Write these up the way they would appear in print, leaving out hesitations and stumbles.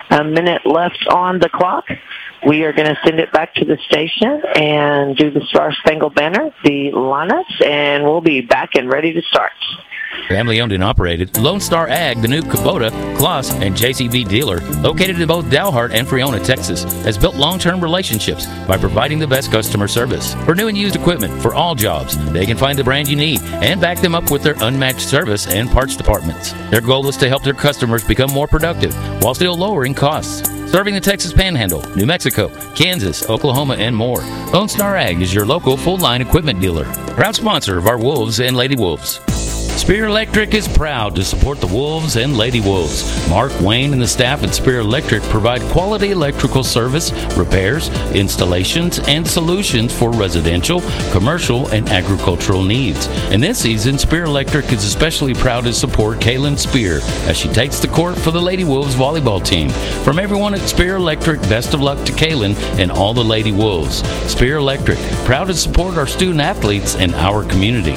a minute left on the clock. We are going to send it back to the station and do the Star Spangled Banner, the lineups, and we'll be back and ready to start. Family owned and operated, Lone Star Ag, the new Kubota, Kloss, and JCB dealer, located in both Dalhart and Freona, Texas, has built long-term relationships by providing the best customer service. For new and used equipment for all jobs, they can find the brand you need and back them up with their unmatched service and parts departments. Their goal is to help their customers become more productive while still lowering costs. Serving the Texas Panhandle, New Mexico, Kansas, Oklahoma, and more, Lone Star Ag is your local full-line equipment dealer. Proud sponsor of our Wolves and Lady Wolves. Spear Electric is proud to support the Wolves and Lady Wolves. Mark, Wayne, and the staff at Spear Electric provide quality electrical service, repairs, installations, and solutions for residential, commercial, and agricultural needs. And this season, Spear Electric is especially proud to support Kaylin Spear as she takes the court for the Lady Wolves volleyball team. From everyone at Spear Electric, best of luck to Kaylin and all the Lady Wolves. Spear Electric, proud to support our student athletes and our community.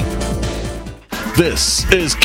This is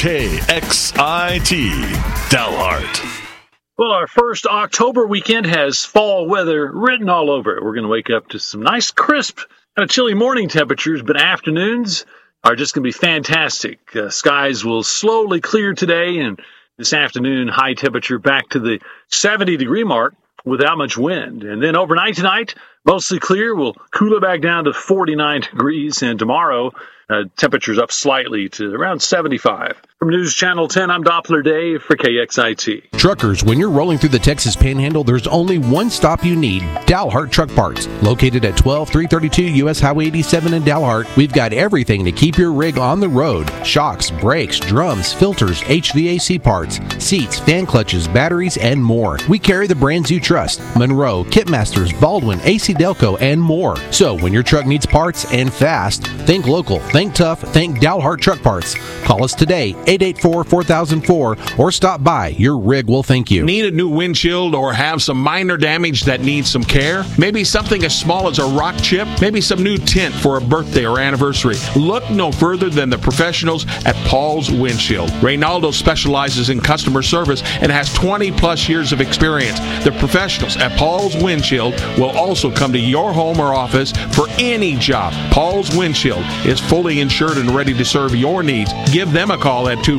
KXIT, Dalhart. Well, our first October weekend has fall weather written all over it. We're going to wake up to some nice, crisp, kind of chilly morning temperatures, but afternoons are just going to be fantastic. Skies will slowly clear today, and this afternoon, high temperature back to the 70-degree mark without much wind. And then overnight tonight, mostly clear. We'll cool it back down to 49 degrees, and tomorrow, temperatures up slightly to around 75. From News Channel 10, I'm Doppler Dave for KXIT. Truckers, when you're rolling through the Texas Panhandle, there's only one stop you need, Dalhart Truck Parts. Located at 12332 U.S. Highway 87 in Dalhart, we've got everything to keep your rig on the road. Shocks, brakes, drums, filters, HVAC parts, seats, fan clutches, batteries, and more. We carry the brands you trust, Monroe, Kitmasters, Baldwin, AC Delco, and more. So when your truck needs parts and fast, think local, think tough, think Dalhart Truck Parts. Call us today, 884-4004, or stop by. Your rig will thank you. Need a new windshield or have some minor damage that needs some care? Maybe something as small as a rock chip? Maybe some new tint for a birthday or anniversary? Look no further than the professionals at Paul's Windshield. Reynaldo specializes in customer service and has 20-plus years of experience. The professionals at Paul's Windshield will also come to your home or office for any job. Paul's Windshield is fully insured and ready to serve your needs. Give them a call at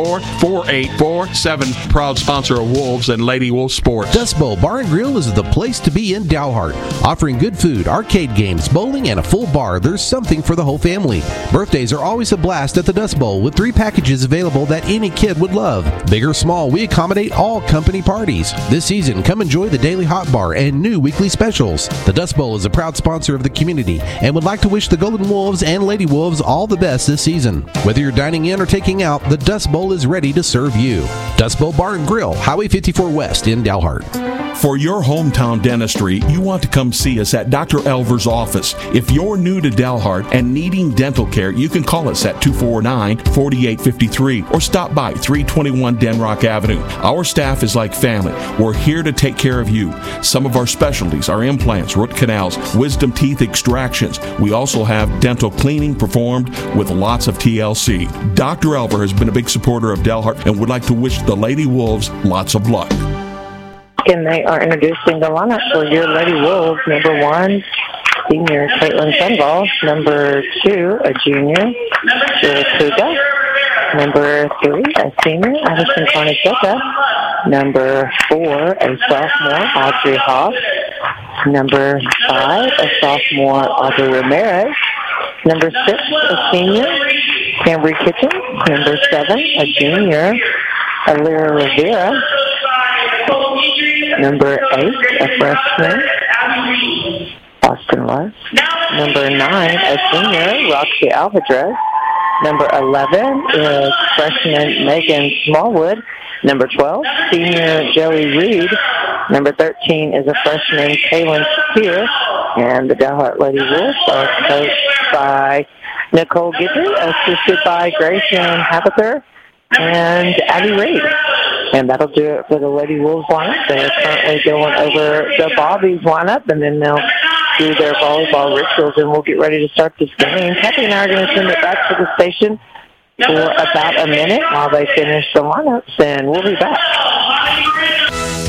244-4847. Proud sponsor of Wolves and Lady Wolf Sports. Dust Bowl Bar and Grill is the place to be in Dalhart. Offering good food, arcade games, bowling, and a full bar, there's something for the whole family. Birthdays are always a blast at the Dust Bowl with 3 packages available that any kid would love. Big or small, we accommodate all company parties. This season, come enjoy the daily hot bar and new weekly specials. The Dust Bowl is a proud sponsor of the community and would like to wish the Golden Wolves and Lady Wolves all the best this season. Whether you're dining in or taking out, the Dust Bowl is ready to serve you. Dust Bowl Bar and Grill, Highway 54 West in Dalhart. For your hometown dentistry, you want to come see us at Dr. Elver's office. If you're new to Dalhart and needing dental care, you can call us at 249-4853 or stop by 321 Denrock Avenue. Our staff is like family. We're here to take care of you. Some of our specialties are implants, root canals, wisdom teeth extractions. We also have dental cleaning performed with lots of TLC. Dr. Elver has been a big supporter of Dalhart and would like to wish the Lady Wolves lots of luck. And they are introducing the lineup for your Lady Wolves. Number 1, senior Caitlin Sunball. Number 2, a junior, Julie Kuga. Number 3, a senior, Addison Carnesecca. Number 4, a sophomore, Audrey Hoff. Number 5, a sophomore, Audrey Ramirez. Number 6, a senior, Cambry Kitchen. Number 7, a junior, Alira Rivera. Number 8, a freshman, Austin Love. Number 9, a senior, Roxy Alvarez. Number 11 is freshman Megan Smallwood. Number 12, senior Joey Reed. Number 13 is a freshman Kaylin Spear. And the Dalhart Lady Wolves are coached by Nicole Guidry, assisted by Grayson Habither and Abby Reed. And that'll do it for the Lady Wolves lineup. They're currently going over the Bobbies lineup, and then they'll do their volleyball rituals, and we'll get ready to start this game. Kathy and I are going to send it back to the station for about a minute while they finish the lineups, and we'll be back.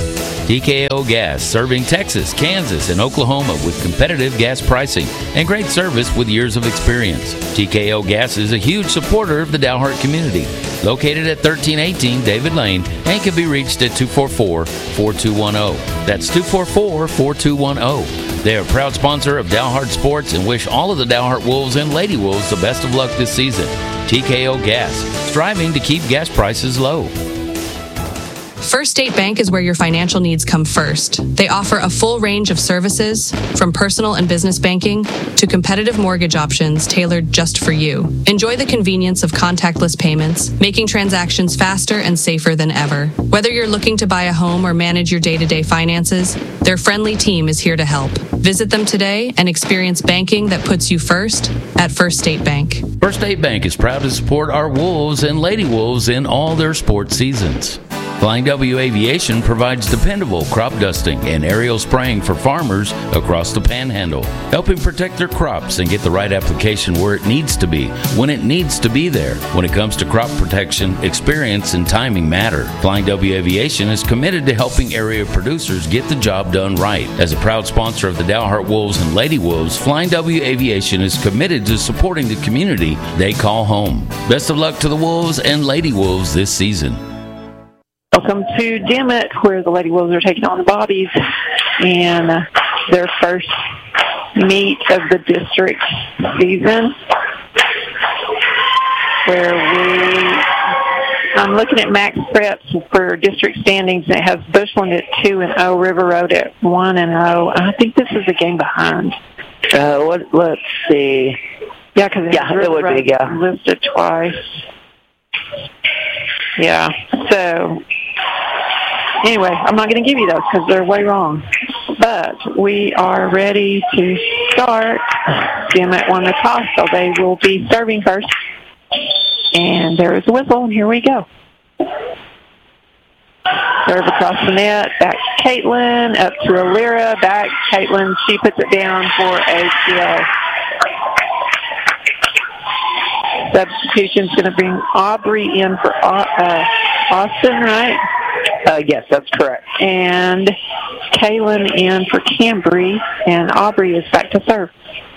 TKO Gas, serving Texas, Kansas, and Oklahoma with competitive gas pricing and great service with years of experience. TKO Gas is a huge supporter of the Dalhart community. Located at 1318 David Lane and can be reached at 244-4210. That's 244-4210. They are a proud sponsor of Dalhart Sports and wish all of the Dalhart Wolves and Lady Wolves the best of luck this season. TKO Gas, striving to keep gas prices low. First State Bank is where your financial needs come first. They offer a full range of services, from personal and business banking to competitive mortgage options tailored just for you. Enjoy the convenience of contactless payments, making transactions faster and safer than ever. Whether you're looking to buy a home or manage your day-to-day finances, their friendly team is here to help. Visit them today and experience banking that puts you first at First State Bank. First State Bank is proud to support our Wolves and Lady Wolves in all their sports seasons. Flying W Aviation provides dependable crop dusting and aerial spraying for farmers across the Panhandle, helping protect their crops and get the right application where it needs to be, when it needs to be there. When it comes to crop protection, experience and timing matter. Flying W Aviation is committed to helping area producers get the job done right. As a proud sponsor of the Dalhart Wolves and Lady Wolves, Flying W Aviation is committed to supporting the community they call home. Best of luck to the Wolves and Lady Wolves this season. Welcome to Dimmitt, where the Lady Wolves are taking on the Bobbies, and their first meet of the district season, where I'm looking at Max Preps for district standings, and it has Bushland at 2-0, River Road at 1-0. I think this is a game behind. Let's see. Yeah, because it would be, yeah. Listed twice. Yeah, so anyway, I'm not going to give you those because they're way wrong. But we are ready to start. Dimmitt won the toss, so they will be serving first. And there is a whistle, and here we go. Serve across the net, back to Caitlin, up to Alira, back Caitlin. She puts it down for a kill. Substitution's going to bring Aubrey in for Austin, right? Yes, that's correct. And Kaylin in for Cambry, and Aubrey is back to serve.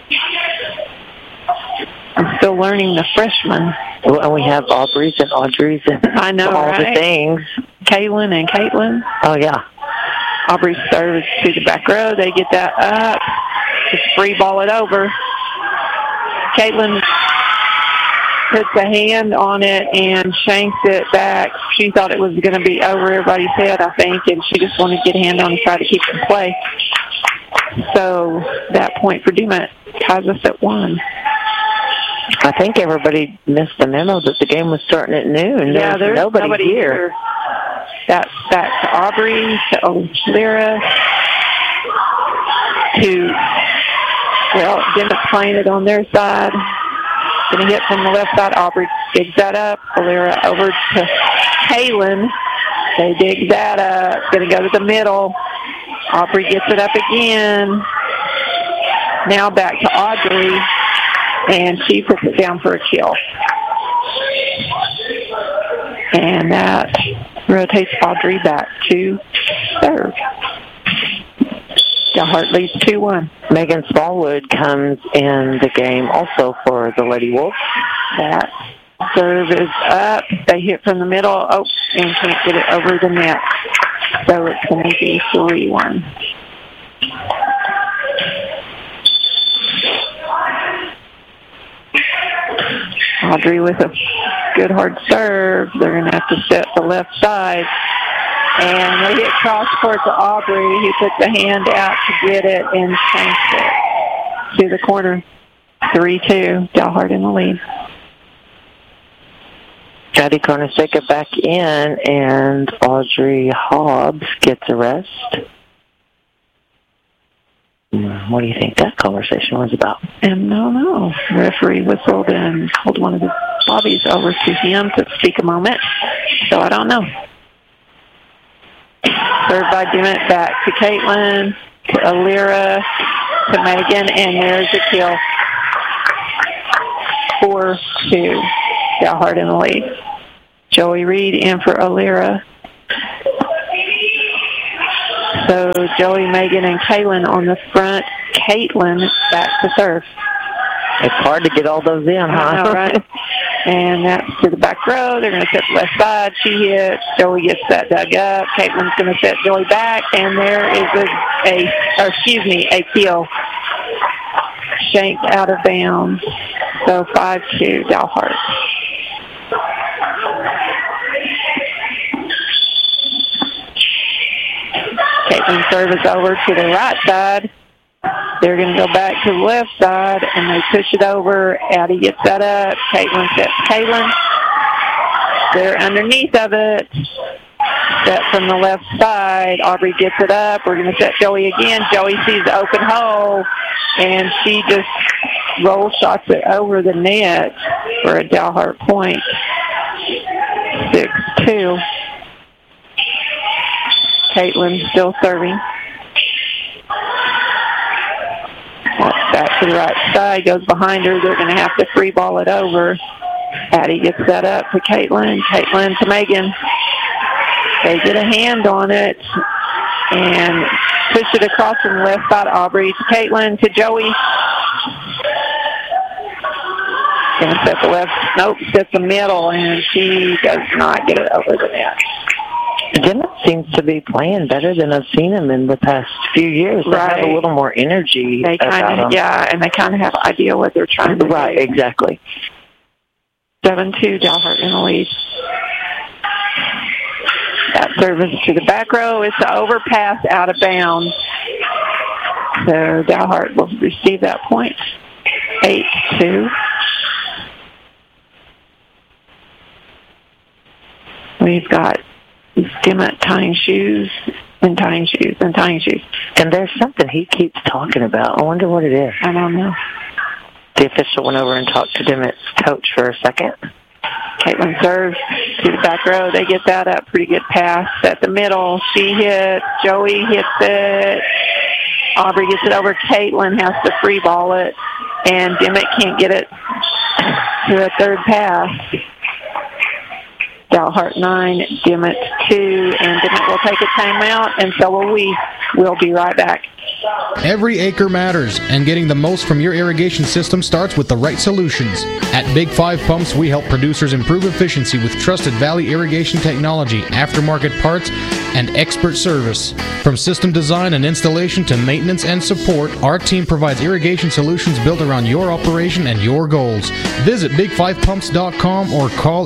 I'm still learning the freshman. Well, and we have Aubreys and Audreys and I know, all right? the things. Kaylin and Caitlin. Oh, yeah. Aubrey serves to the back row. They get that up. Just free ball it over. Caitlin puts a hand on it and shanks it back. She thought it was going to be over everybody's head, I think, and she just wanted to get a hand on and try to keep it in play. So that point for Dimmitt ties us at 1. I think everybody missed the memo that the game was starting at noon. Yeah, there's nobody here. That's back to Aubrey, to Olira, Dimmitt's playing it on their side. Going to hit from the left side. Aubrey digs that up. Alira over to Kaylin. They dig that up. Going to go to the middle. Aubrey gets it up again. Now back to Audrey. And she puts it down for a kill. And that rotates Audrey back to serve. Dalhart leads 2-1. Megan Smallwood comes in the game also for the Lady Wolves. That serve is up. They hit from the middle. Oh, and can't get it over the net. So it's going to be 3-1. Audrey with a good hard serve. They're going to have to set the left side. And they hit cross court to Aubrey. He puts a hand out to get it and shanks it to the corner. 3-2. Dalhart in the lead. Jody Kornaseka back in, and Audrey Hobbs gets a rest. What do you think that conversation was about? And no. The referee whistled and called one of the Bobbies over to him to speak a moment. So I don't know. Served by Dimmitt back to Caitlin, to Alira, to Megan, and there's a kill. 4-2. Dalhart in the lead. Joey Reed in for Alira. So Joey, Megan, and Kaylin on the front. Caitlin back to serve. It's hard to get all those in, huh? I know, right? And that's to the back row. They're going to set the left side. She hits. Joey gets that dug up. Caitlin's going to set Joey back, and there is a kill. Shanked out of bounds. So 5-2, Dalhart. Caitlin serve is over to the right side. They're going to go back to the left side, and they push it over. Addie gets that up. Caitlin sets Caitlin. They're underneath of it. Set from the left side. Aubrey gets it up. We're going to set Joey again. Joey sees the open hole, and she just roll shots it over the net for a Dalhart point. 6-2. Caitlin still serving. Back to the right side, goes behind her. They're going to have to free ball it over. Addie gets that up to Caitlin. Caitlin to Megan. They get a hand on it and push it across from the left side. Aubrey to Caitlin to Joey. Going to set the left. Nope, sets the middle, and she does not get it over the net. Dimmitt seems to be playing better than I've seen him in the past few years. They have a little more energy. They kind of, and they kind of have an idea what they're trying to do. Right, exactly. 7-2, Dalhart in the lead. That service to the back row. It's an overpass out of bounds. So Dalhart will receive that point. 8-2. We've got Dimmitt tying shoes and tying shoes and tying shoes. And there's something he keeps talking about. I wonder what it is. I don't know. The official went over and talked to Dimmitt's coach for a second. Caitlin serves to the back row. They get that up. Pretty good pass at the middle. She hits. Joey hits it. Aubrey gets it over. Caitlin has to free ball it. And Dimmitt can't get it to a third pass. Dalhart 9, Dimmitt 2, and Dimmitt will take a timeout, and so will we. We'll be right back. Every acre matters, and getting the most from your irrigation system starts with the right solutions. At Big 5 Pumps, we help producers improve efficiency with trusted Valley irrigation technology, aftermarket parts, and expert service. From system design and installation to maintenance and support, our team provides irrigation solutions built around your operation and your goals. Visit big5pumps.com or call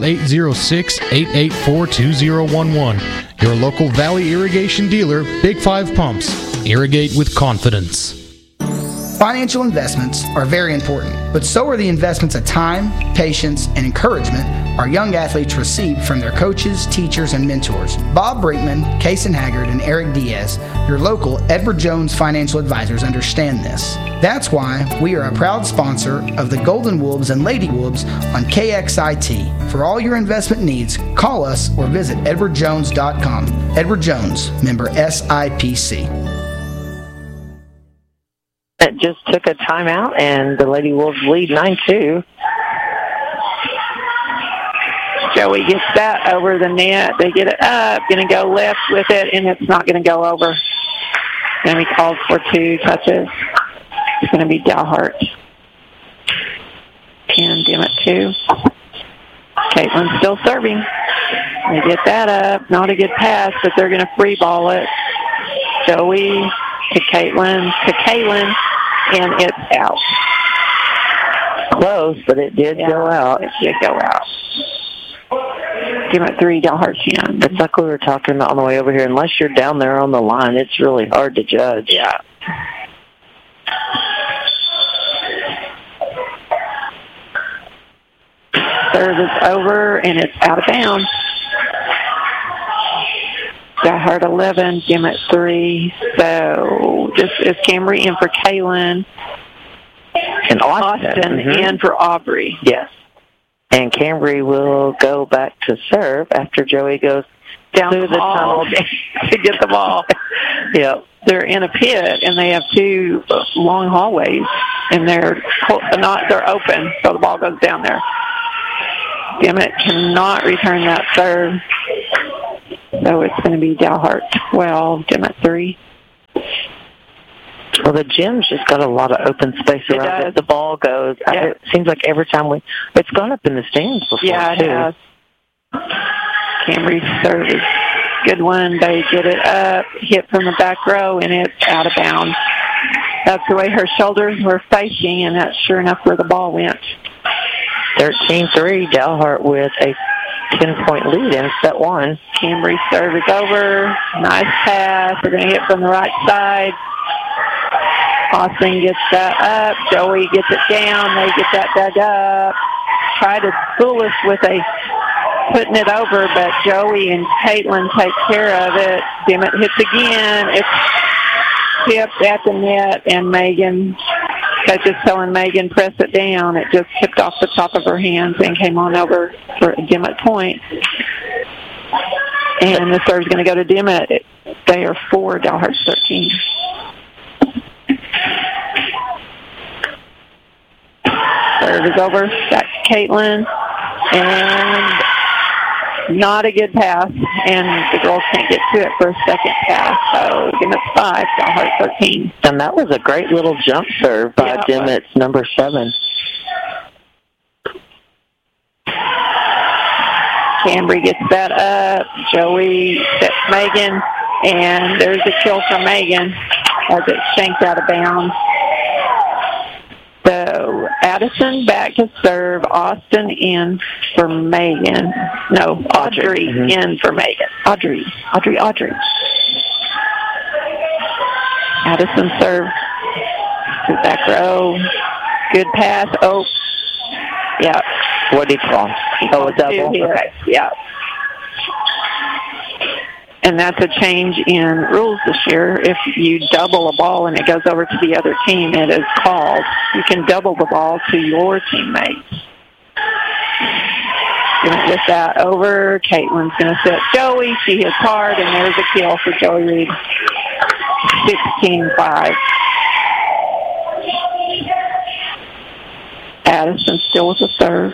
806-884-2011. Your local Valley irrigation dealer, Big 5 Pumps. Irrigate with confidence. Financial investments are very important, but so are the investments of time, patience, and encouragement our young athletes receive from their coaches, teachers, and mentors. Bob Brinkman, Kaysen Haggard, and Eric Diaz, your local Edward Jones financial advisors, understand this. That's why we are a proud sponsor of the Golden Wolves and Lady Wolves on KXIT. For all your investment needs, call us or visit edwardjones.com. Edward Jones, member SIPC. It just took a timeout, and the Lady Wolves lead 9-2. Joey gets that over the net. They get it up, going to go left with it, and it's not going to go over. Going to be called for 2 touches. It's going to be Dalhart. 10, Dimmitt 2. Caitlin's still serving. They get that up. Not a good pass, but they're going to free ball it. Joey to Caitlin, and it's out. Close, but it did go out. It did go out. Dimmitt 3, Dalhart 10. It's like we were talking about on the way over here. Unless you're down there on the line, it's really hard to judge. Yeah. Serve is over, and it's out of bounds. Dalhart 11, Dimmitt 3. So this is Camry in for Kaylin. And Austin in for Aubrey. Yes. And Camry will go back to serve after Joey goes down through the tunnel to get the ball. Yep. They're in a pit, and they have 2 long hallways, and they're open, so the ball goes down there. Dimmitt cannot return that serve, so it's going to be Dalhart 12, Dimmitt 3. Well, the gym's just got a lot of open space around it. The ball goes. Yeah. It seems like every time it's gone up in the stands before, Yeah, it too. has. Cambry's serve is good one. They get it up, hit from the back row, and it's out of bounds. That's the way her shoulders were facing, and that's sure enough where the ball went. 13-3, Dalhart with a 10-point lead in set one. Cambry's serve is over. Nice pass. They're going to hit from the right side. Austin gets that up. Joey gets it down. They get that dug up. Try to fool us with putting it over, but Joey and Caitlin take care of it. Dimmitt hits again. It's tipped at the net, and Megan, Coach is telling Megan, press it down. It just tipped off the top of her hands and came on over for a Dimmitt point. And the serve's going to go to Dimmitt. They are 4, Dalhart's 13. Serve is over. Back to Caitlin. And not a good pass. And the girls can't get to it for a second pass. So Dimmitt's 5, Dalhart 13. And that was a great little jump serve by Dimmitt's number 7. Cambry gets that up. Joey sets Megan. And there's a kill for Megan as it's shanked out of bounds. So Addison back to serve. Austin in for Megan. No, Audrey in for Megan. Audrey. Addison serve to back row. Good pass. Oh, yeah. What did he call? Oh, a double? Okay, yeah. And that's a change in rules this year. If you double a ball and it goes over to the other team, it is called. You can double the ball to your teammates. Going to get that over. Caitlin's going to set Joey. She hits hard, and there's a kill for Joey Reed. 16-5. Addison still with the serve.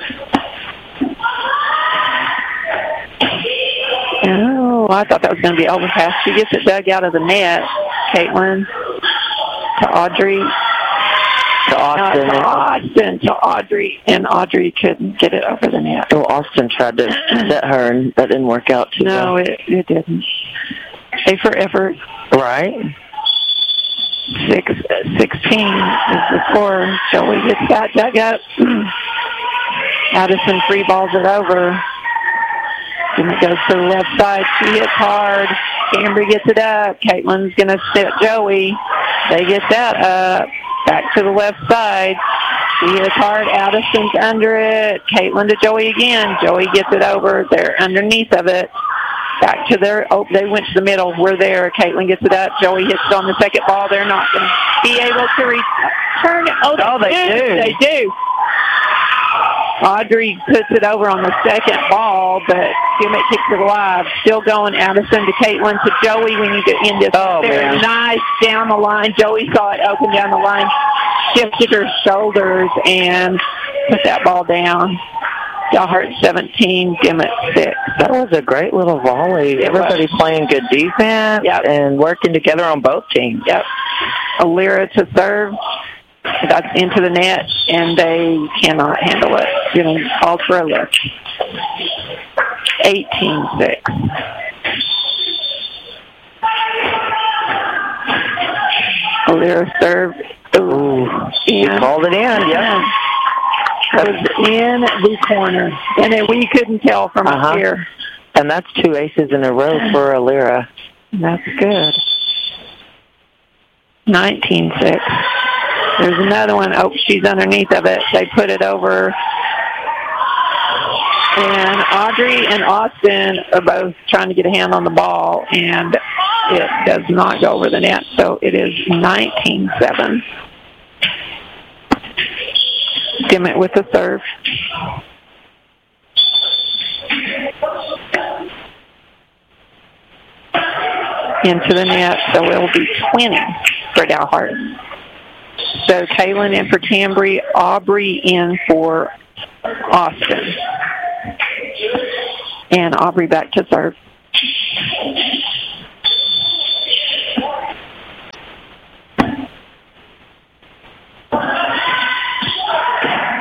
Oh, I thought that was going to be overpass. She gets it dug out of the net. Caitlin to Audrey. To Austin. To Audrey. And Audrey couldn't get it over the net. Well, Austin tried to set her, and that didn't work out too well. No, it didn't. A for effort. Right. 16 is the score. Joey gets that dug up. Addison free balls it over. And it goes to the left side. She hits hard. Cambry gets it up. Caitlin's going to set Joey. They get that up. Back to the left side. She hits hard. Addison's under it. Caitlin to Joey again. Joey gets it over. They're underneath of it. Back to their, they went to the middle. We're there. Caitlin gets it up. Joey hits it on the second ball. They're not going to be able to return it. Oh, they do. They do. Audrey puts it over on the second ball, but Dimmitt keeps it alive. Still going. Addison to Caitlin to Joey. We need to end this. Very nice down the line. Joey saw it open down the line, shifted her shoulders, and put that ball down. Dalhart 17, Dimmitt 6. That was a great little volley. Everybody playing good defense and working together on both teams. Yep. Alira to serve. That's into the net, and they cannot handle it. Getting called for a lift. 18-6. Alira serve. Ooh, you called it in, yeah. It was in the corner, and we couldn't tell from up here. And that's 2 aces in a row for Alira. That's good. 19-6. There's another one. Oh, she's underneath of it. They put it over. And Audrey and Austin are both trying to get a hand on the ball, and it does not go over the net. So it is 19-7. Dimmitt with the serve. Into the net, so it will be 20 for Dalhart. So Kaylin in for Cambry, Aubrey in for Austin. And Aubrey back to serve.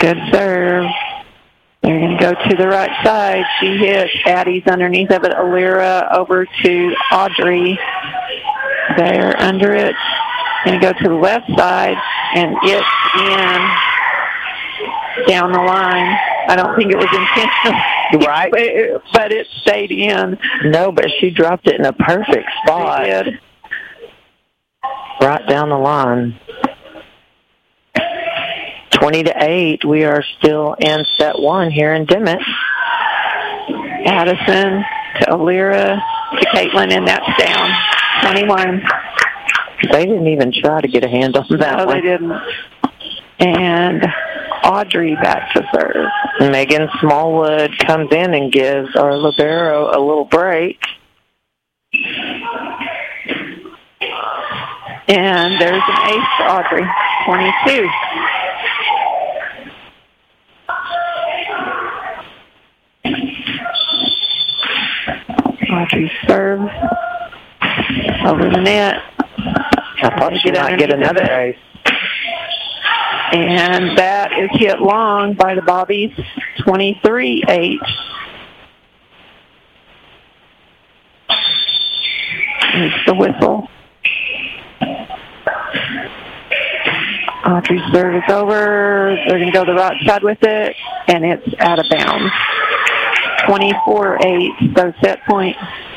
Good serve. They're going to go to the right side. She hits. Addie's underneath of it. Alira over to Audrey. They're under it. Going to go to the left side, and it's in down the line. I don't think it was intentional. Right. But it stayed in. No, but she dropped it in a perfect spot. She did. Right down the line. 20-8. We are still in set one here in Dimmitt. Addison to Alira to Caitlin, and that's down. 21. They didn't even try to get a hand on that one. No, they didn't. And Audrey back to serve. Megan Smallwood comes in and gives our libero a little break. And there's an ace for Audrey. 22. Audrey serves over the net. I thought she might get another ace. And that is hit long by the Bobbies. 23-8. It's the whistle. Audrey's serve is over. They're going to go the right side with it, and it's out of bounds. 24-8, so set point.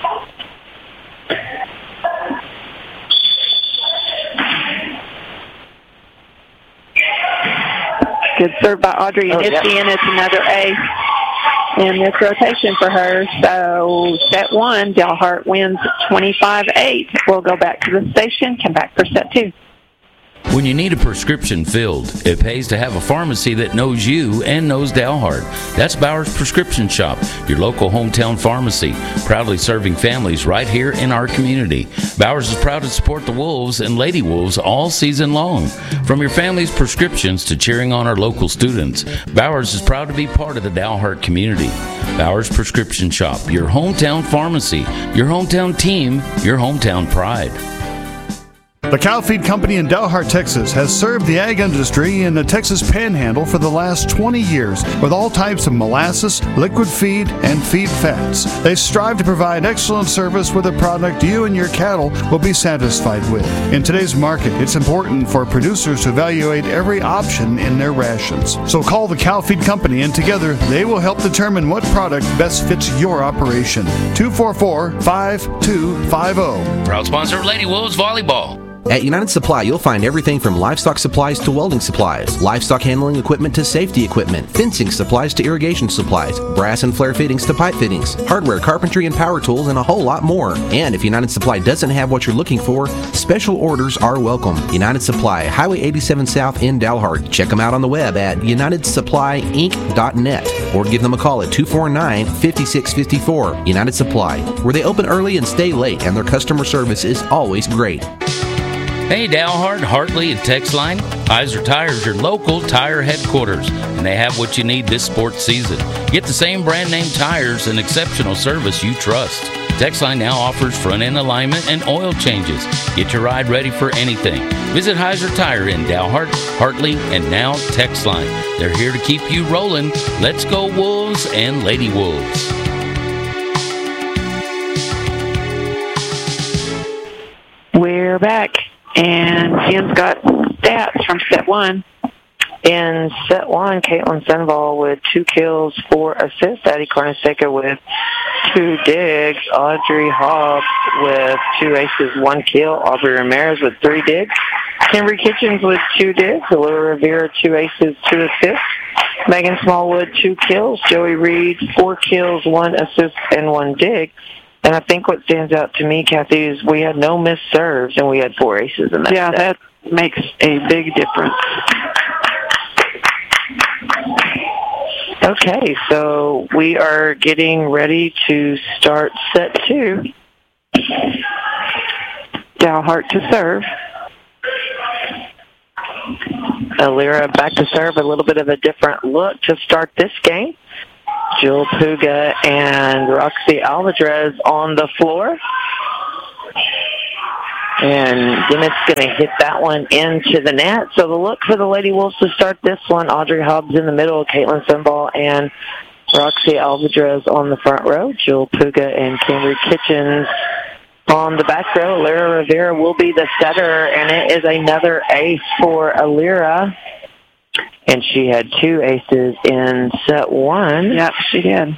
Good serve by Audrey, and it's in. It's another ace in this rotation for her. So set one, Dalhart wins 25-8. We'll go back to the station, come back for set two. When you need a prescription filled, it pays to have a pharmacy that knows you and knows Dalhart. That's Bowers Prescription Shop, your local hometown pharmacy, proudly serving families right here in our community. Bowers is proud to support the Wolves and Lady Wolves all season long. From your family's prescriptions to cheering on our local students, Bowers is proud to be part of the Dalhart community. Bowers Prescription Shop, your hometown pharmacy, your hometown team, your hometown pride. The Cow Feed Company in Dalhart, Texas has served the ag industry in the Texas Panhandle for the last 20 years with all types of molasses, liquid feed, and feed fats. They strive to provide excellent service with a product you and your cattle will be satisfied with. In today's market, it's important for producers to evaluate every option in their rations. So call the Cow Feed Company, and together they will help determine what product best fits your operation. 244-5250. Proud sponsor of Lady Wolves Volleyball. At United Supply, you'll find everything from livestock supplies to welding supplies, livestock handling equipment to safety equipment, fencing supplies to irrigation supplies, brass and flare fittings to pipe fittings, hardware, carpentry, and power tools, and a whole lot more. And if United Supply doesn't have what you're looking for, special orders are welcome. United Supply, Highway 87 South in Dalhart. Check them out on the web at unitedsupplyinc.net or give them a call at 249-5654. United Supply, where they open early and stay late, and their customer service is always great. Hey, Dalhart, Hartley, and Texline. Heiser Tires, your local tire headquarters, and they have what you need this sports season. Get the same brand name tires and exceptional service you trust. Texline now offers front-end alignment and oil changes. Get your ride ready for anything. Visit Heiser Tire in Dalhart, Hartley, and now Texline. They're here to keep you rolling. Let's go Wolves and Lady Wolves. We're back. And Jen's got stats from set one. In set one, Caitlin Sandoval with 2 kills, 4 assists. Addie Carneseca with 2 digs. Audrey Hobbs with 2 aces, 1 kill. Aubrey Ramirez with 3 digs. Kimberly Kitchens with 2 digs. Alora Rivera, 2 aces, 2 assists. Megan Smallwood, 2 kills. Joey Reed, 4 kills, 1 assist, and 1 dig. And I think what stands out to me, Kathy, is we had no missed serves, and we had 4 aces in that set. That makes a big difference. Okay, so we are getting ready to start set 2. Dalhart to serve. Alira back to serve, a little bit of a different look to start this game. Jill Puga and Roxy Alvarez on the floor. And Dimmitt's going to hit that one into the net. So the look for the Lady Wolves to start this one, Audrey Hobbs in the middle, Caitlin Sunball and Roxy Alvarez on the front row, Jill Puga and Cambry Kitchens on the back row. Alira Rivera will be the setter, and it is another ace for Alira. And she had 2 aces in set 1. Yep, she did.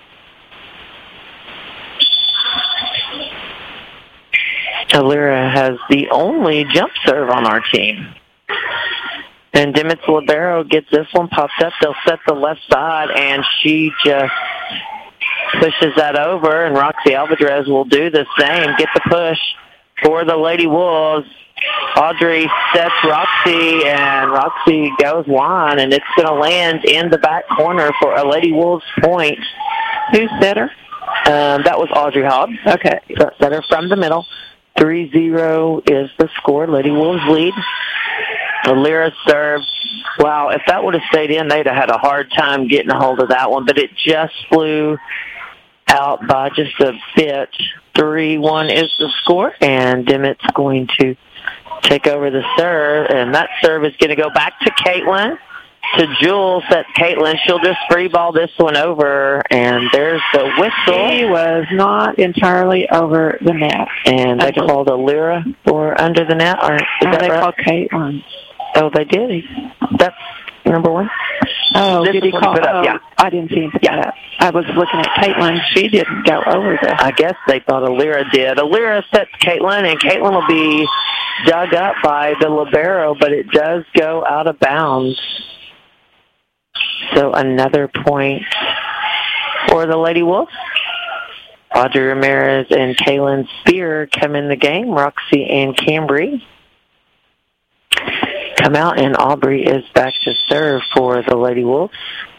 Alira has the only jump serve on our team. And Dimmitt's libero gets this one popped up. They'll set the left side, and she just pushes that over, and Roxy Alvarez will do the same. Get the push for the Lady Wolves. Audrey sets Roxy, and Roxy goes line, and it's going to land in the back corner for a Lady Wolves point. Who set her? That was Audrey Hobbs. Okay. Setter from the middle. 3-0 is the score. Lady Wolves lead. Alira serve. Wow, if that would have stayed in, they'd have had a hard time getting a hold of that one, but it just flew out by just a bit. 3-1 is the score, and Dimmitt's going to take over the serve, and that serve is going to go back to Caitlin. To Jewel, set Caitlin. She'll just free ball this one over, and there's the whistle. He was not entirely over the net. And they called Alira for under the net, or is that they right? called Caitlin. Oh, they did. That's number 1. Oh, this did he call? yeah. I didn't see him put that up. I was looking at Caitlin. She didn't go over the. I guess they thought Alira did. Alira sets Caitlin, and Caitlin will be dug up by the libero, but it does go out of bounds. So another point for the Lady Wolves. Audrey Ramirez and Kaylin Spear come in the game. Roxy and Cambry come out, and Aubrey is back to serve for the Lady Wolves.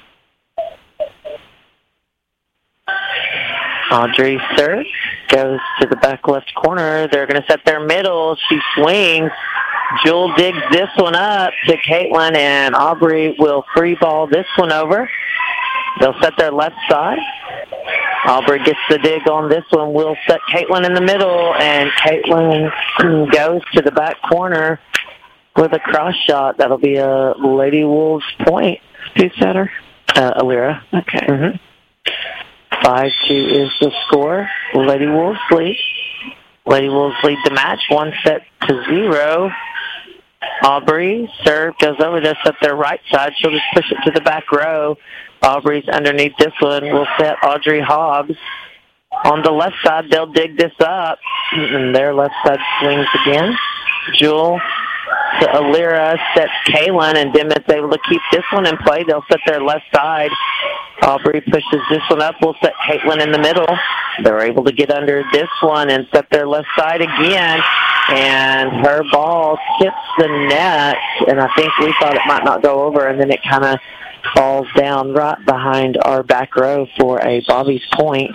Audrey serve goes to the back left corner. They're going to set their middle. She swings. Jewel digs this one up to Caitlin, and Aubrey will free ball this one over. They'll set their left side. Aubrey gets the dig on this one. We'll set Caitlin in the middle, and Caitlin goes to the back corner with a cross shot. That'll be a Lady Wolves point. Who set her? Alira. Okay. Mm-hmm. 5-2 is the score. Lady Wolves lead. Lady Wolves lead the match, 1-0. Aubrey serve goes over this at their right side. She'll just push it to the back row. Aubrey's underneath this one. We'll set Audrey Hobbs. On the left side, they'll dig this up. And their left side swings again. Jewel to Alira sets Kaylin, and Dimmitt's able to keep this one in play. They'll set their left side. Aubrey pushes this one up. We'll set Caitlin in the middle. They're able to get under this one and set their left side again. And her ball hits the net, and I think we thought it might not go over, and then it kind of falls down right behind our back row for a Bobby's point.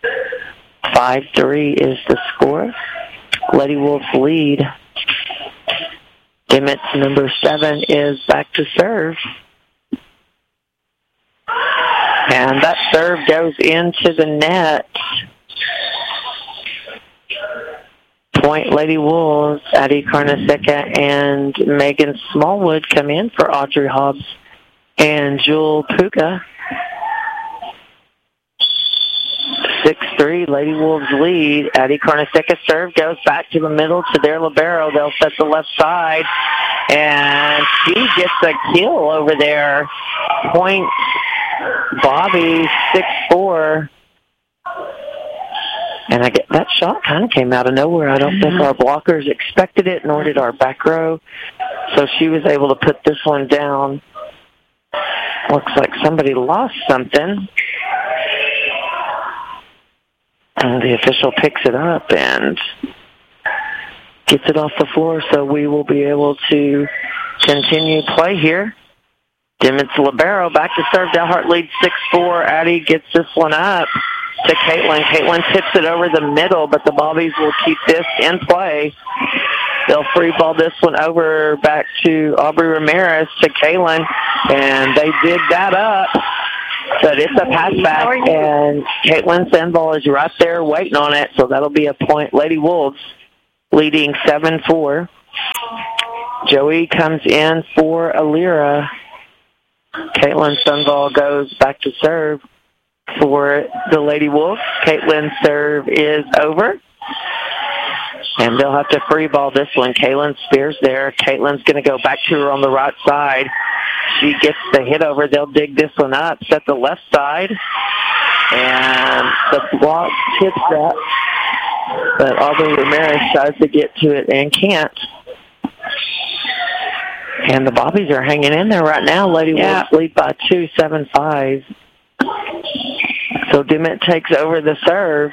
5-3 is the score. Lady Wolves lead. Dimmitt's number 7 is back to serve. And that serve goes into the net. Point Lady Wolves. Addie Carneseca and Megan Smallwood come in for Audrey Hobbs and Jewel Puga. 6-3, Lady Wolves lead. Addie Carneseca serve goes back to the middle to their libero. They'll set the left side, and she gets a kill over there. Point Bobby, 6-4. And I get that shot kind of came out of nowhere. I don't think our blockers expected it, nor did our back row. So she was able to put this one down. Looks like somebody lost something. And the official picks it up and gets it off the floor, so we will be able to continue play here. Dimmitt's libero back to serve. Dalhart leads 6-4. Addie gets this one up to Caitlin. Caitlin tips it over the middle, but the Bobbies will keep this in play. They'll free ball this one over back to Aubrey Ramirez to Caitlin, and they dig that up. But it's a pass back, and Caitlin Sandball is right there waiting on it, so that'll be a point. Lady Wolves leading 7-4. Joey comes in for Alira. Caitlin Sunval goes back to serve for the Lady Wolves. Caitlin's serve is over. And they'll have to free ball this one. Caitlin Spears there. Caitlin's going to go back to her on the right side. She gets the hit over. They'll dig this one up. Set the left side. And the block hits that. But Aubrey Ramirez tries to get to it and can't. And the Bobbies are hanging in there right now. Lady Wolves lead by 2, 7-5. So Dimmitt takes over the serve.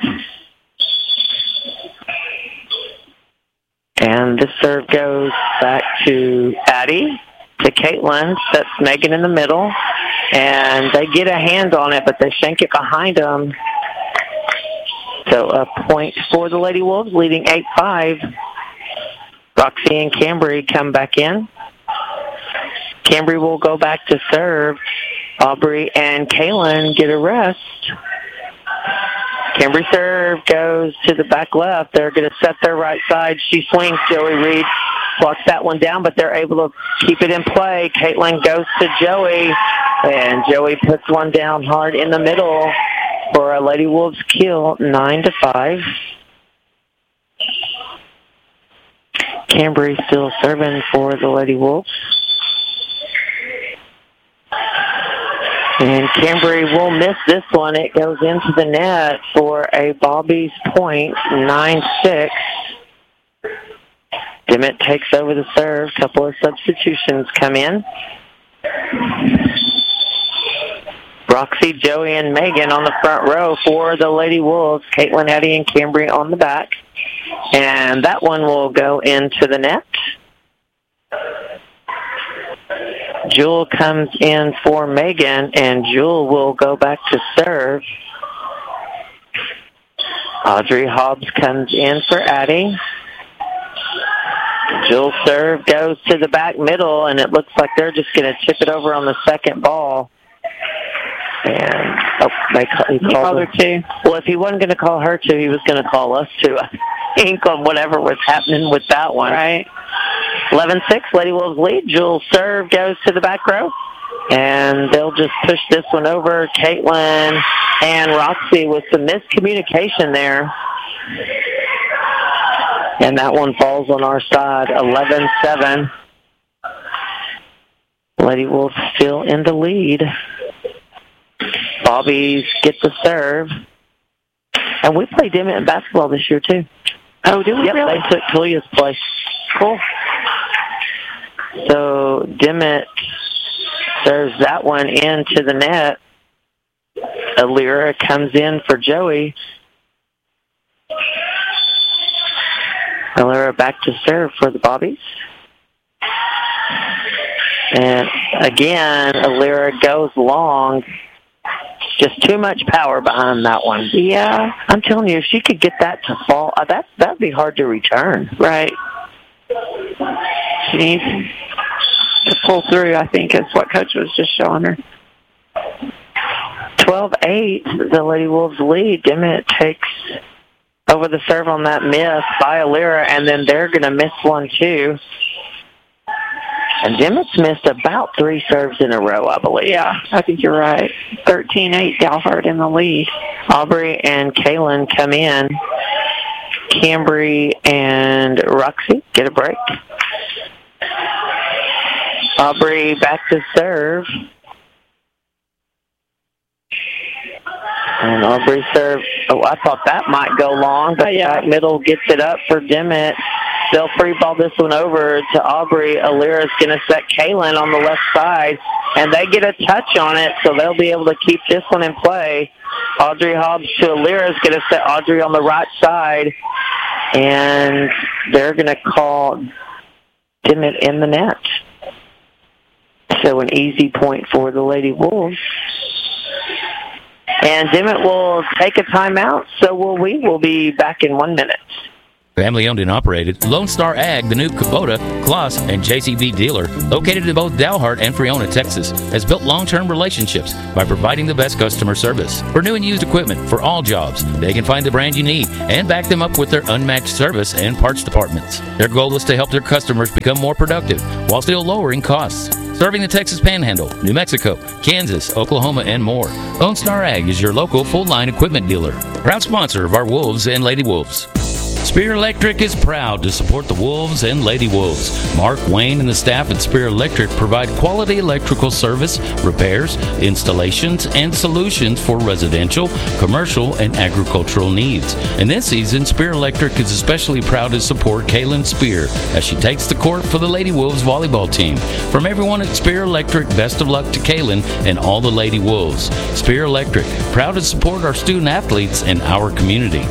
And the serve goes back to Addie, to Caitlin. That's Megan in the middle. And they get a hand on it, but they shank it behind them. So a point for the Lady Wolves, leading 8-5. Roxy and Cambry come back in. Cambry will go back to serve. Aubrey and Kaylin get a rest. Cambry serve goes to the back left. They're going to set their right side. She swings. Joey Reed blocks that one down, but they're able to keep it in play. Caitlin goes to Joey, and Joey puts one down hard in the middle for a Lady Wolves kill, 9-5. Cambry still serving for the Lady Wolves. And Cambry will miss this one. It goes into the net for a Bobby's point, 9-6. Dimmitt takes over the serve. A couple of substitutions come in. Roxy, Joey, and Megan on the front row for the Lady Wolves. Caitlin, Eddie, and Cambry on the back. And that one will go into the net. Jewel comes in for Megan, and Jewel will go back to serve. Audrey Hobbs comes in for Addie. Jewel's serve goes to the back middle, and it looks like they're just going to chip it over on the second ball. And he called her too. Well, if he wasn't going to call her too, he was going to call us too, I think, on whatever was happening with that one. Right. 11-6, Lady Wolves lead. Jewel's serve goes to the back row. And they'll just push this one over. Caitlin and Roxy with some miscommunication there. And that one falls on our side, 11-7. Lady Wolves still in the lead. Bobbies get the serve. And we played Dimmitt in basketball this year, too. Oh, did we? Yep, really? They took Tulia's place. Cool. So Dimmitt serves that one into the net. Alira comes in for Joey. Alira back to serve for the Bobbies. And again, Alira goes long. Just too much power behind that one. Yeah. I'm telling you, if she could get that to fall, that'd be hard to return. Right. She needs to pull through, I think, is what Coach was just showing her. 12-8, the Lady Wolves lead. Dimmitt takes over the serve on that miss by Alira, and then they're going to miss one, too. And Dimmitt's missed about 3 serves in a row, I believe. Yeah, I think you're right. 13-8, Dalhart in the lead. Aubrey and Kaylin come in. Cambry and Roxy get a break. Aubrey back to serve. And Aubrey serve. Oh, I thought that might go long, but back middle gets it up for Dimmitt. They'll free ball this one over to Aubrey. Alira's going to set Kaylin on the left side, and they get a touch on it, so they'll be able to keep this one in play. Audrey Hobbs to Alira's going to set Audrey on the right side, and they're going to call Dimmitt in the net. So an easy point for the Lady Wolves. And Dimmitt will take a timeout, so will we. We'll be back in 1 minute. Family owned and operated, Lone Star Ag, the new Kubota, Kloss, and JCB dealer, located in both Dalhart and Freona, Texas, has built long-term relationships by providing the best customer service. For new and used equipment for all jobs, they can find the brand you need and back them up with their unmatched service and parts departments. Their goal is to help their customers become more productive while still lowering costs. Serving the Texas Panhandle, New Mexico, Kansas, Oklahoma, and more, Lone Star Ag is your local full-line equipment dealer. Proud sponsor of our Wolves and Lady Wolves. Spear Electric is proud to support the Wolves and Lady Wolves. Mark, Wayne, and the staff at Spear Electric provide quality electrical service, repairs, installations, and solutions for residential, commercial, and agricultural needs. And this season, Spear Electric is especially proud to support Kaylin Spear as she takes the court for the Lady Wolves volleyball team. From everyone at Spear Electric, best of luck to Kaylin and all the Lady Wolves. Spear Electric, proud to support our student athletes and our community.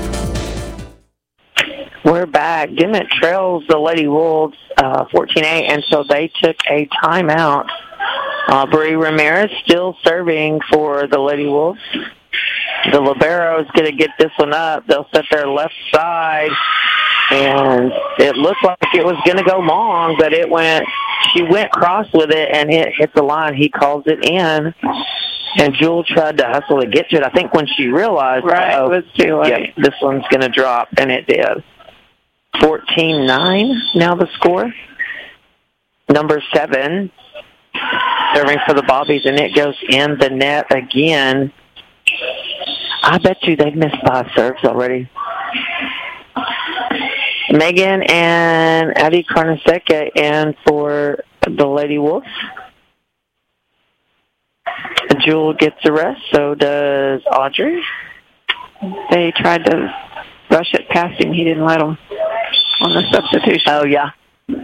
We're back. Dimmitt trails the Lady Wolves 14-8, and so they took a timeout. Bree Ramirez still serving for the Lady Wolves. The libero is going to get this one up. They'll set their left side, and it looked like it was going to go long, but she went cross with it, and it hit the line. He calls it in. And Jewel tried to hustle to get to it. I think when she realized, it was too late. This one's going to drop, and it did. 14-9 now the score. Number 7 serving for the Bobbies, and it goes in the net again. I bet you they've missed 5 serves already. Megan and Addie Carnesecca in for the Lady Wolves. Jewel gets the rest, so does Audrey. They tried to rush it past him. He didn't let them on the substitution. Oh, yeah.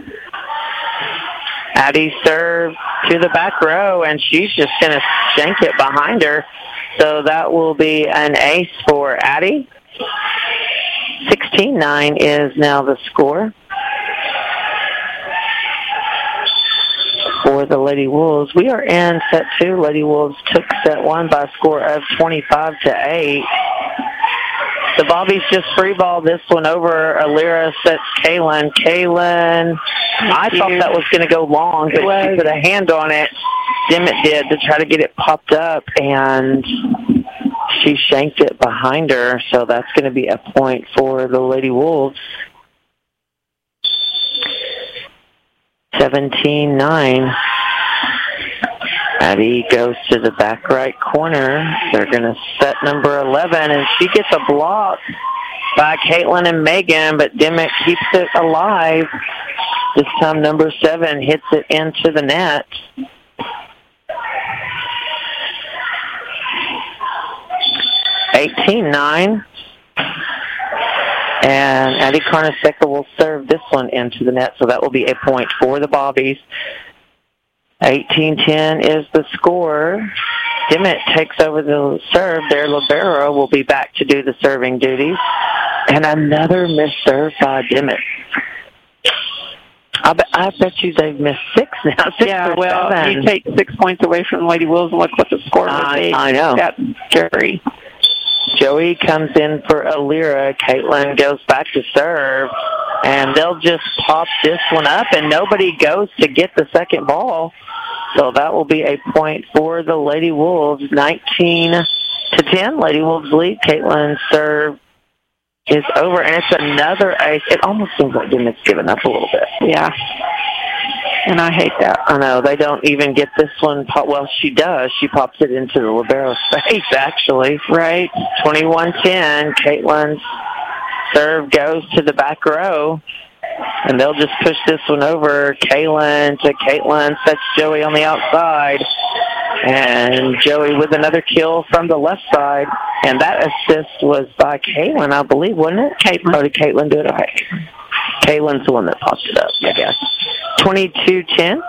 Addie served to the back row, and she's just going to shank it behind her. So that will be an ace for Addie. 16-9 is now the score for the Lady Wolves. We are in set 2. Lady Wolves took set 1 by a score of 25-8. The Bobbies just free ball this one over. Alira sets Kaylin. I thought that was going to go long, but she put a hand on it. Dimmitt did to try to get it popped up, and she shanked it behind her, so that's going to be a point for the Lady Wolves. 17-9. Addie goes to the back right corner. They're going to set number 11, and she gets a block by Caitlin and Megan, but Dimmitt keeps it alive. This time number 7 hits it into the net. (18-9). And Addie Carnesecca will serve this one into the net, so that will be a point for the Bobbies. 18-10 is the score. Dimmitt takes over the serve. Their libero will be back to do the serving duties. And another missed serve by Dimmitt. I bet you they've missed 6 now. 6 or 7. You take 6 points away from the Lady Wolves and look what the score would be. I know. That's scary. Joey comes in for Alira. Caitlin goes back to serve. And they'll just pop this one up, and nobody goes to get the second ball. So that will be a point for the Lady Wolves. 19-10. Lady Wolves lead. Caitlin's serve is over, and it's another ace. It almost seems like Dimmitt's given up a little bit. Yeah. And I hate that. I know. They don't even get this one. Well, she does. She pops it into the libero's face, actually. Right. 21-10. Caitlin's serve goes to the back row, and they'll just push this one over. Caitlin to Caitlin, sets Joey on the outside, and Joey with another kill from the left side, and that assist was by Caitlin, I believe, wasn't it? Caitlin. Oh, did Caitlin do it? Okay. Caitlin's the one that popped it up, I guess. 22-10.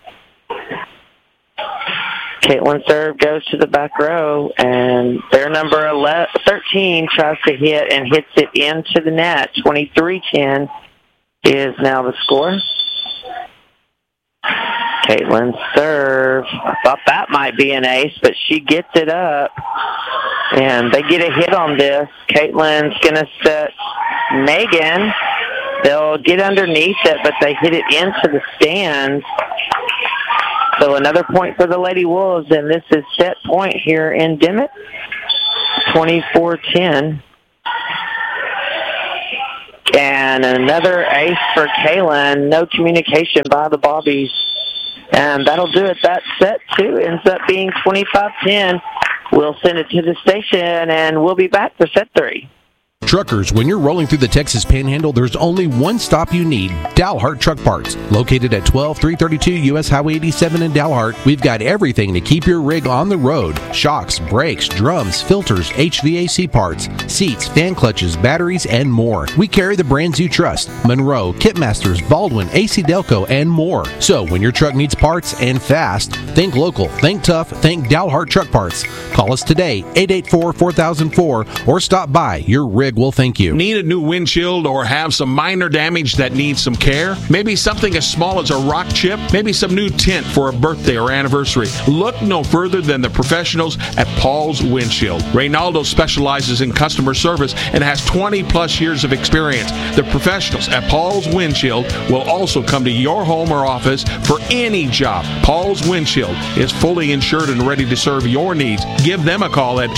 Caitlin serve goes to the back row, and their number 13 tries to hit and hits it into the net. 23-10 is now the score. Caitlin serve. I thought that might be an ace, but she gets it up, and they get a hit on this. Caitlin's going to set Megan, They'll get underneath it, but they hit it into the stands. So another point for the Lady Wolves, and this is set point here in Dimmitt, 24-10. And another ace for Kaylin. No communication by the Bobbies. And that'll do it. That set, too, ends up being 25-10. We'll send it to the station, and we'll be back for set 3. Truckers, when you're rolling through the Texas Panhandle, there's only one stop you need, Dalhart Truck Parts. Located at 12332 U.S. Highway 87 in Dalhart, we've got everything to keep your rig on the road. Shocks, brakes, drums, filters, HVAC parts, seats, fan clutches, batteries, and more. We carry the brands you trust, Monroe, Kitmasters, Baldwin, AC Delco, and more. So when your truck needs parts and fast, think local, think tough, think Dalhart Truck Parts. Call us today, 884-4004, or stop by. Your rig will thank you. Need a new windshield or have some minor damage that needs some care? Maybe something as small as a rock chip? Maybe some new tint for a birthday or anniversary? Look no further than the professionals at Paul's Windshield. Reynaldo specializes in customer service and has 20-plus years of experience. The professionals at Paul's Windshield will also come to your home or office for any job. Paul's Windshield is fully insured and ready to serve your needs. Give them a call at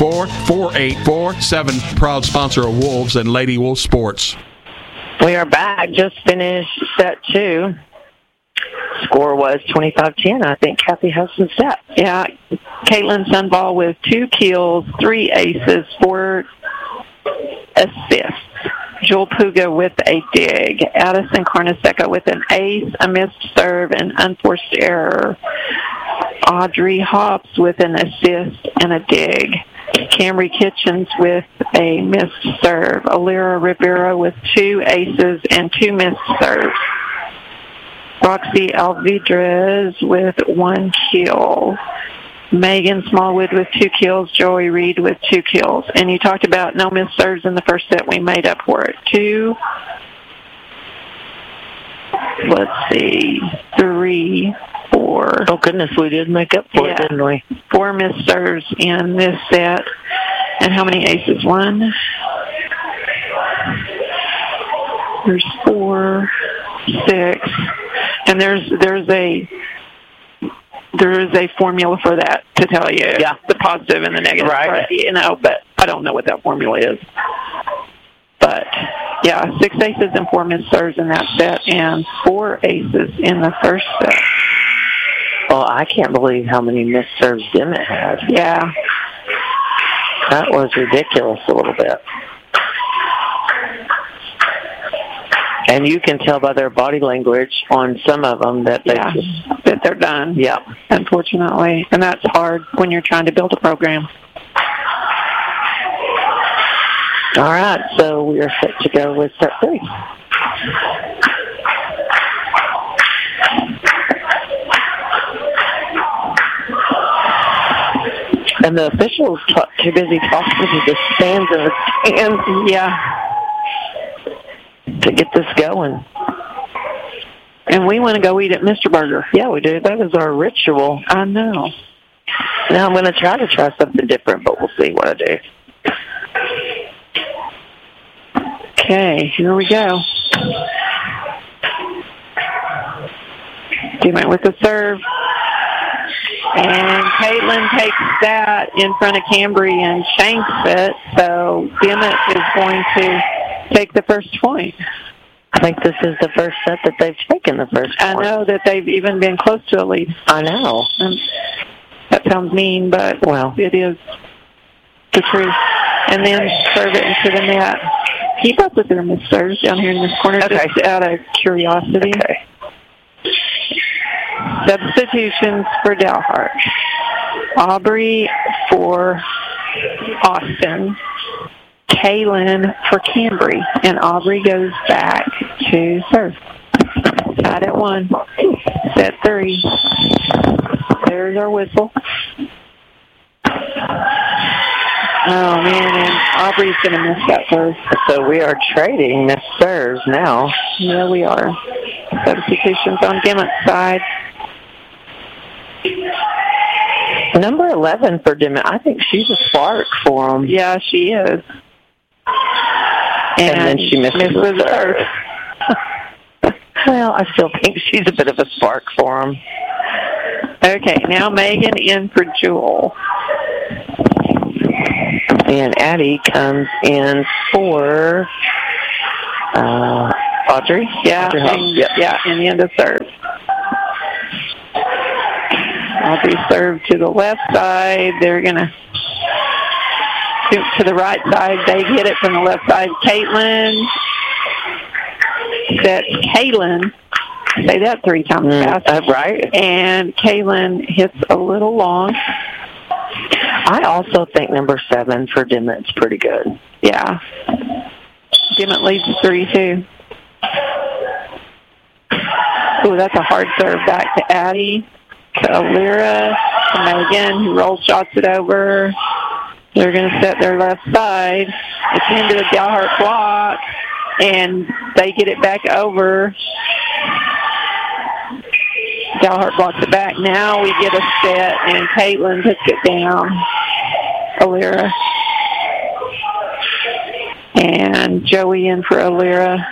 244-4847. Proud sponsor of Wolves and Lady Wolf Sports. We are back. Just finished set 2. Score was 25-10. I think Kathy has some stats. Yeah, Caitlin Sunball with 2 kills, 3 aces, 4 assists. Jewel Puga with a dig. Addison Carneseca with an ace, a missed serve, and unforced error. Audrey Hobbs with an assist and a dig. Camry Kitchens with a missed serve. Alira Rivera with 2 aces and 2 missed serves. Roxy Alvidrez with 1 kill. Megan Smallwood with 2 kills. Joey Reed with 2 kills. And you talked about no missed serves in the first set. We made up for it. 3, 4. Oh, goodness, we did make up for it, didn't we? 4 missed serves in this set. And how many aces? 1. There's 4, 6. And there's a formula for that to tell you the positive and the negative. Right. You know, but I don't know what that formula is. But, 6 aces and 4 missed serves in that set and 4 aces in the first set. Well, I can't believe how many missed serves Dimmitt had. Yeah. That was ridiculous a little bit. And you can tell by their body language on some of them that that they're done. Yeah. Unfortunately. And that's hard when you're trying to build a program. All right, so we are set to go with set 3. And the officials too busy talking to the stands and the stands. Yeah. To get this going. And we want to go eat at Mr. Burger. Yeah, we do. That is our ritual. I know. Now I'm going to try something different, but we'll see what I do. Okay, here we go. Dimmitt with the serve. And Caitlin takes that in front of Cambry and shanks it. So Dimmitt is going to take the first point. I think this is the first set that they've taken the first point. I know that they've even been close to a lead. I know. That sounds mean, but it is the truth. And then serve it into the net. Keep up with their missed serves down here in this corner, just out of curiosity. Okay. Substitutions for Dalhart. Aubrey for Austin. Kaylin for Cambry. And Aubrey goes back to serve. Tied at 1. Set 3. There's our whistle. Oh, man, and Aubrey's going to miss that serve. So we are trading missed serves now. Yeah, we are. Substitutions on Dimmitt's side. Number 11 for Dimmitt. I think she's a spark for them. Yeah, she is. And then she misses the serve. Well, I still think she's a bit of a spark for him. Okay, now Megan in for Jewel. And Addie comes in for Audrey. Yeah, Audrey Hall. yeah, in the end of serve. Audrey serve to the left side. They're going to to the right side. They hit it from the left side. Caitlin. That's Kaylin. Say that 3 times fast. Right. And Kaylin hits a little long. I also think number 7 for Dimmitt's pretty good. Yeah. Dimmitt leads 3-2. Ooh, that's a hard serve back to Addie, to Alira, to Megan, who roll shots it over. They're going to set their left side. It's into the Dalhart block, and they get it back over. Dalhart blocks it back. Now we get a set, and Caitlin puts it down. Alira. And Joey in for Alira.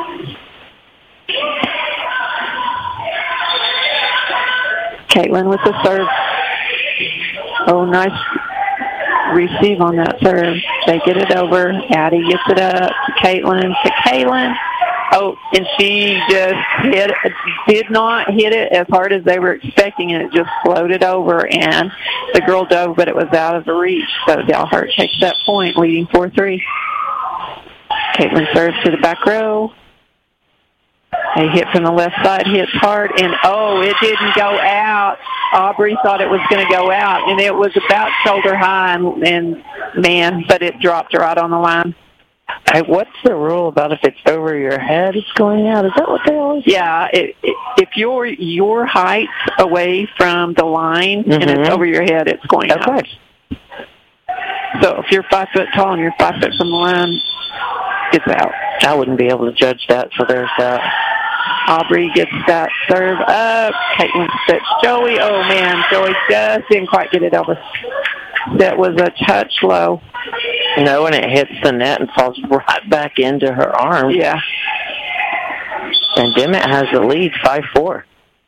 Caitlin with the serve. Oh, nice receive on that serve. They get it over. Addie gets it up to Caitlin. Oh, and she just did not hit it as hard as they were expecting, and it just floated over, and the girl dove, but it was out of the reach. So Dalhart takes that point, leading 4-3. Caitlin serves to the back row. They hit from the left side, hits hard, and it didn't go out. Aubrey thought it was going to go out, and it was about shoulder high, and but it dropped right on the line. Hey, what's the rule about if it's over your head, it's going out? Is that what they always say? Yeah, if your height away from the line and it's over your head, it's going out. Okay. So if you're 5 foot tall and you're 5 foot from the line, it's out. I wouldn't be able to judge that, so there's that. Aubrey gets that serve up. Caitlin sets Joey. Oh, man, Joey just didn't quite get it over. That was a touch low. No, and it hits the net and falls right back into her arm. Yeah. And Dimmitt has the lead, 5-4.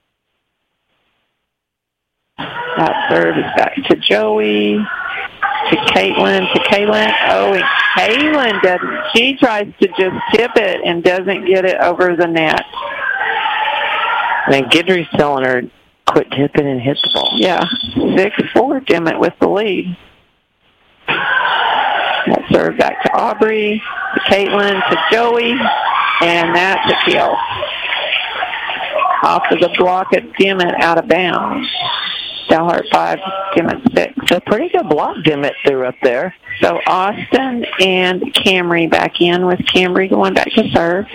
That serve is back to Joey, to Caitlin, Oh, and Caitlin doesn't. She tries to just tip it and doesn't get it over the net. And Guidry's telling her, quit tipping and hit the ball. Yeah, 6-4, Dimmitt with the lead. That serve back to Aubrey, to Caitlin, to Joey, and that's a kill. Off of the block at Dimmitt, out of bounds. Dalhart 5, Dimmitt 6. A pretty good block Dimmitt threw up there. So Austin and Camry back in, with Camry going back to serve.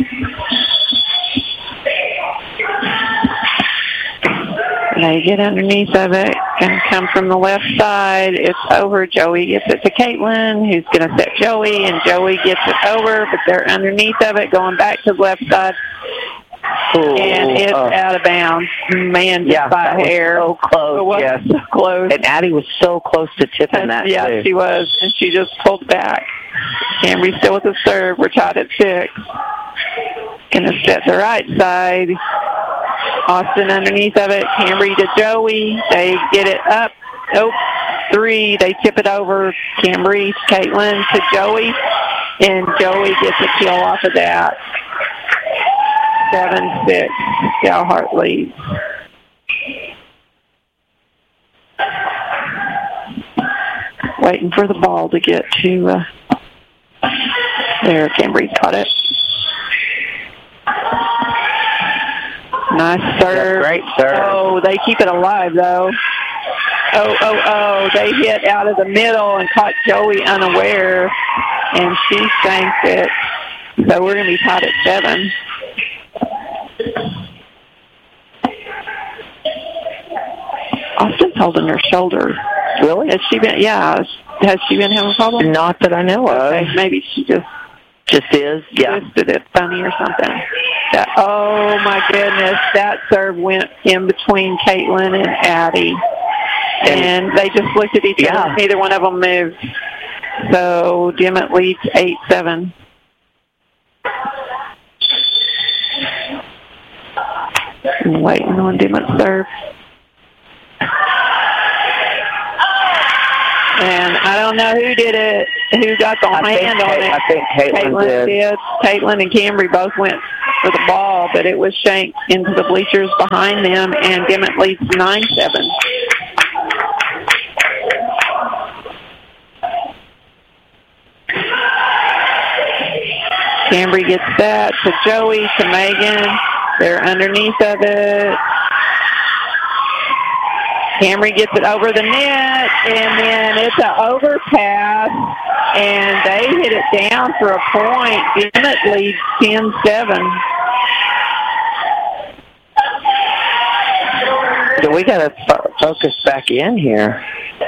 They get underneath of it and come from the left side. It's over. Joey gets it to Caitlin, who's going to set Joey, and Joey gets it over, but they're underneath of it, going back to the left side. Ooh, and it's out of bounds. Man, just by a hair. So close, yes. So close. And Addie was so close to tipping that, yeah, too. She was, and she just pulled back. Camry still with the serve. We're tied at 6. Going to set the right side. Austin underneath of it. Camry to Joey. They get it up. 3. They tip it over. Camry to Caitlin to Joey. And Joey gets a kill off of that. 7-6. Dalhart leads. Waiting for the ball to get to there. Camry's got it. Nice serve. Great serve. Oh, they keep it alive, though. They hit out of the middle and caught Joey unaware, and she sank it. So we're going to be tied at 7. Austin's holding her shoulder. Really? Has she been? Yeah. Has she been having a problem? Not that I know of. Okay, maybe she just is. Yeah. Twisted it funny or something. Oh my goodness! That serve went in between Caitlin and Addie, and they just looked at each other. Neither one of them moved. So Dimmitt leads 8-7. I'm waiting on Dimmock's serve. And I don't know who did it, who got the hand on it. I think Caitlin did. Caitlin and Cambry both went for the ball, but it was shanked into the bleachers behind them, and Dimmock leads 9-7. Cambry gets that to Joey, to Megan. They're underneath of it. Cambry gets it over the net, and then it's an overpass, and they hit it down for a point. Dimmock leads 10-7. So we got to focus back in here.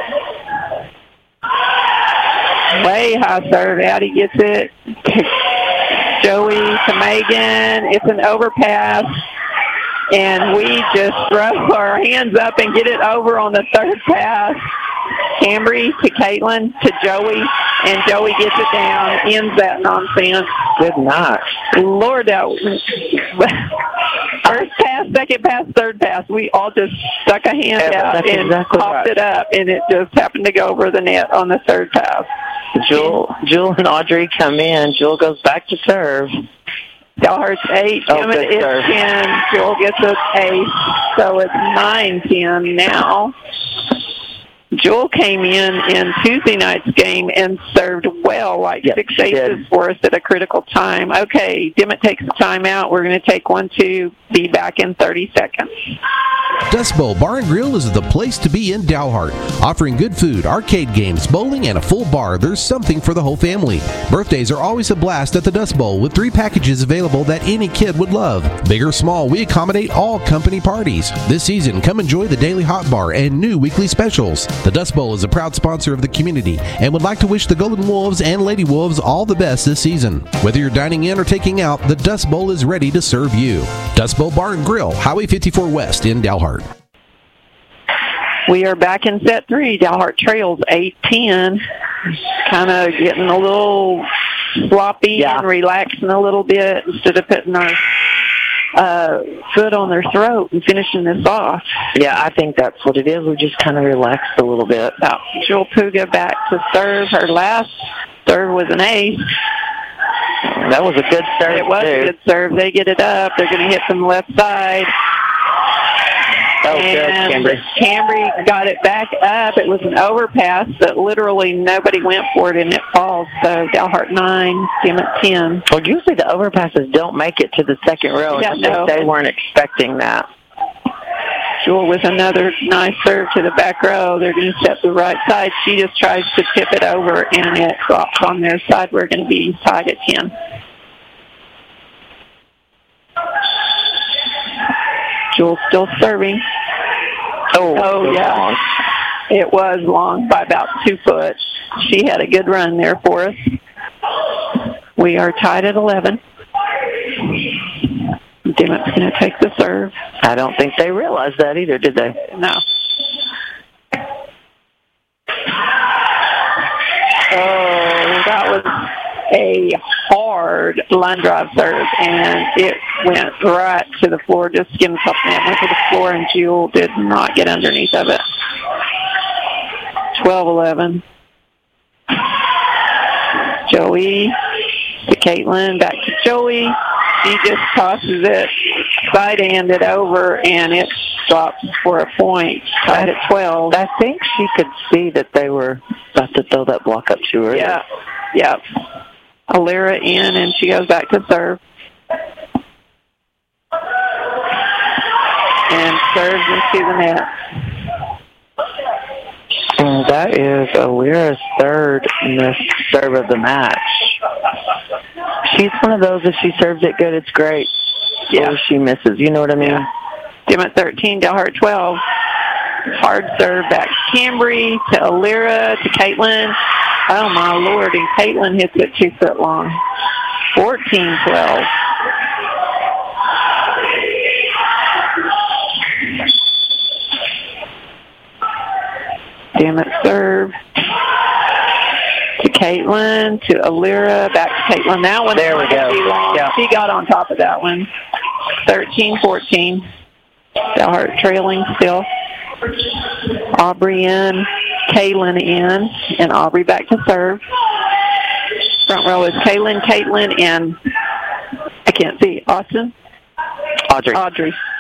Way high serve. Addie gets it to Joey, to Megan. It's an overpass. And we just throw our hands up and get it over on the third pass. Cambry to Caitlin, to Joey, and Joey gets it down, ends that nonsense. Good night. Lord, that first pass, second pass, third pass, we all just stuck a hand out and popped it up, and it just happened to go over the net on the third pass. Jewel and Audrey come in. Jewel goes back to serve. Dalhart's 8, Dimmock is 10, Jewel gets an ace, so it's 9-10 now. Jewel came in Tuesday night's game and served well, like 6 aces for us at a critical time. Okay, Dimmock takes the timeout. We're going to take 1-2, be back in 30 seconds. Dust Bowl Bar and Grill is the place to be in Dalhart. Offering good food, arcade games, bowling, and a full bar, there's something for the whole family. Birthdays are always a blast at the Dust Bowl with 3 packages available that any kid would love. Big or small, we accommodate all company parties. This season, come enjoy the Daily Hot Bar and new weekly specials. The Dust Bowl is a proud sponsor of the community and would like to wish the Golden Wolves and Lady Wolves all the best this season. Whether you're dining in or taking out, the Dust Bowl is ready to serve you. Dust Bowl Bar and Grill, Highway 54 West in Dalhart. We are back in set 3. Dalhart trails 8-10. Kind of getting a little sloppy and relaxing a little bit instead of putting our foot on their throat and finishing this off. Yeah, I think that's what it is. We just kind of relaxed a little bit. Jewel Puga back to serve. Her last serve was an ace. That was a good serve. It was a good serve. They get it up. They're going to hit from the left side. Oh, good, Cambry. Cambry got it back up. It was an overpass, but literally nobody went for it, and it falls. So Dalhart 9, Dimmock 10. Well, usually the overpasses don't make it to the second row. Yeah, no. They weren't expecting that. Jewel with another nice serve to the back row. They're going to step the right side. She just tries to tip it over, and it drops on their side. We're going to be tied at 10. Jewel still serving. Oh yeah. Long. It was long by about 2 foot. She had a good run there for us. We are tied at 11. Dimmock's going to take the serve. I don't think they realized that either, did they? No. Oh, that was a hard line drive serve, and it went right to the floor, just skimmed off the net, went to the floor, and Jewel did not get underneath of it. 12-11. Joey to Caitlin, back to Joey. She just tosses it, side-handed over, and it drops for a point, tied at 12. I think she could see that they were about to throw that block up to her. Yeah. Alira in, and she goes back to serve. And serves into the net. And that is Alira's third missed serve of the match. She's one of those, if she serves it good, it's great. Yeah. Or she misses, you know what I mean? Yeah. Dimmock 13, Dalhart 12. Hard serve back to Cambry, to Alira, to Caitlin. Oh, my Lord, and Caitlin hits it 2 foot long. 14-12. Dimmock serve. To Caitlin, to Alira, back to Caitlin. That one, there we go. Long. Yeah. She got on top of that one. 13-14. Dalhart trailing still. Aubrey in, Kaylin in, and Aubrey back to serve. Front row is Kaylin, Caitlin, and I can't see, Austin? Audrey.